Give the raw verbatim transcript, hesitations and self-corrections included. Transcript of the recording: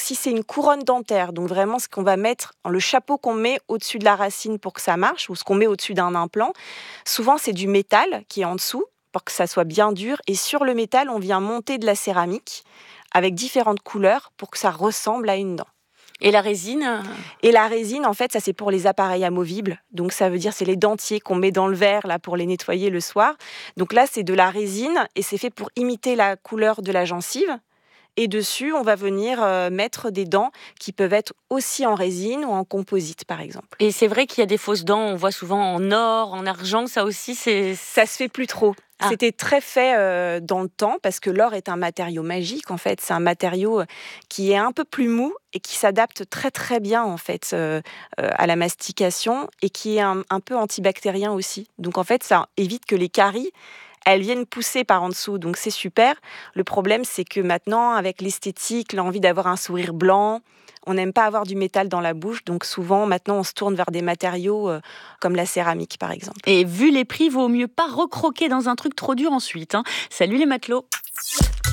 si c'est une couronne dentaire, donc vraiment ce qu'on va mettre, le chapeau qu'on met au-dessus de la racine pour que ça marche, ou ce qu'on met au-dessus d'un implant, souvent c'est du métal qui est en dessous pour que ça soit bien dur. Et sur le métal, on vient monter de la céramique avec différentes couleurs pour que ça ressemble à une dent. Et la résine? Et la résine, en fait, ça c'est pour les appareils amovibles. Donc ça veut dire c'est les dentiers qu'on met dans le verre là pour les nettoyer le soir. Donc là c'est de la résine et c'est fait pour imiter la couleur de la gencive. Et dessus, on va venir euh, mettre des dents qui peuvent être aussi en résine ou en composite, par exemple. Et c'est vrai qu'il y a des fausses dents, on voit souvent en or, en argent, ça aussi, c'est... Ça se fait plus trop. Ah. C'était très fait euh, dans le temps parce que l'or est un matériau magique, en fait. C'est un matériau qui est un peu plus mou et qui s'adapte très, très bien, en fait, euh, euh, à la mastication et qui est un, un peu antibactérien aussi. Donc, en fait, ça évite que les caries elles viennent pousser par en dessous, donc c'est super. Le problème, c'est que maintenant, avec l'esthétique, l'envie d'avoir un sourire blanc, on n'aime pas avoir du métal dans la bouche, donc souvent, maintenant, on se tourne vers des matériaux euh, comme la céramique, par exemple. Et vu les prix, vaut mieux pas recroquer dans un truc trop dur ensuite. Hein. Salut les matelots.